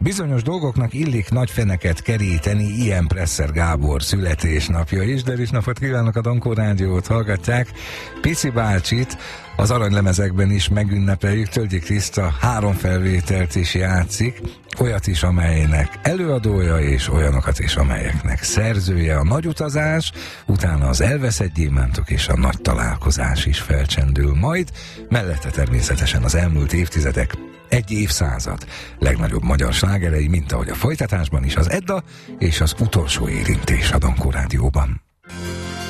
Bizonyos dolgoknak illik nagy feneket keríteni, ilyen Presser Gábor születésnapja is, de is napot kívánok, a Dankó Rádiót hallgatják. Pici bácsit az aranylemezekben is megünnepeljük, Tölgyi Kriszta 3 felvételt is játszik, olyat is, amelynek előadója, és olyanokat is, amelyeknek szerzője. A Nagy utazás, utána az Elveszett gyémántok és a Nagy találkozás is felcsendül majd, mellette természetesen az elmúlt évtizedek, egy évszázad legnagyobb magyar slágerei, mint ahogy a folytatásban is az Edda és az Utolsó érintés a Dankó Rádióban.